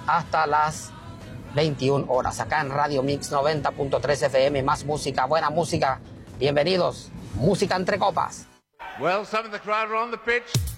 hasta las 21 horas, acá en Radio Mix 90.3 FM, más música, buena música. Bienvenidos, música entre copas. Well, some of the crowd are on the pitch.